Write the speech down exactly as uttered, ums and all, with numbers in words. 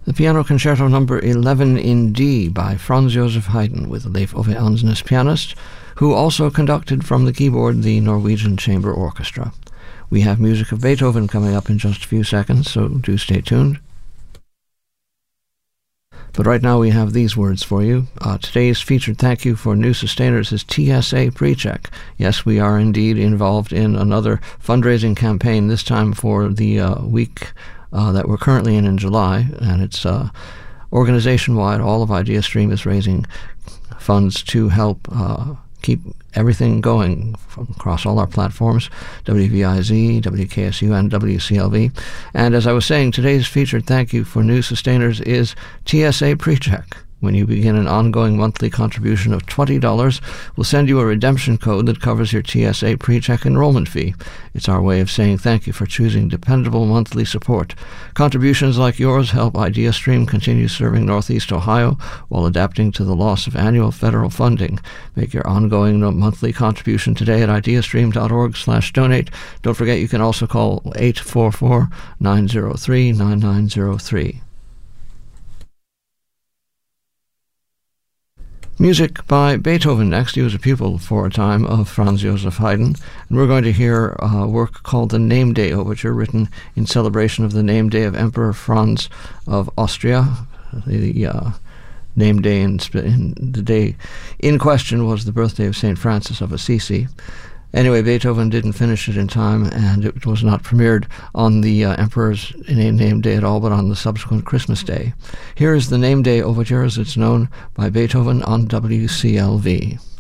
The Piano Concerto number eleven in D by Franz Joseph Haydn with Leif Ove Ansnes pianist, who also conducted from the keyboard the Norwegian Chamber Orchestra. We have music of Beethoven coming up in just a few seconds, so do stay tuned. But right now we have these words for you. Uh, today's featured thank you for new sustainers is T S A PreCheck. Yes, we are indeed involved in another fundraising campaign, this time for the uh, week uh, that we're currently in in July, and it's uh, organization-wide. All of IdeaStream is raising funds to help uh, keep everything going from across all our platforms, W V I Z, W K S U, and W C L V. And as I was saying, today's featured thank you for new sustainers is T S A PreCheck. When you begin an ongoing monthly contribution of twenty dollars, we'll send you a redemption code that covers your T S A PreCheck enrollment fee. It's our way of saying thank you for choosing dependable monthly support. Contributions like yours help IdeaStream continue serving Northeast Ohio while adapting to the loss of annual federal funding. Make your ongoing monthly contribution today at ideastream.org slash donate. Don't forget you can also call eight four four, nine zero three, nine nine zero three. Music by Beethoven next. He was a pupil for a time of Franz Joseph Haydn, and we're going to hear a work called the Name Day Overture, written in celebration of the name day of Emperor Franz of Austria. The uh, name day in, in the day in question was the birthday of Saint Francis of Assisi. Anyway, Beethoven didn't finish it in time, and it was not premiered on the uh, Emperor's name day at all, but on the subsequent Christmas Day. Here is the Name Day Overture as it's known by Beethoven on W C L V.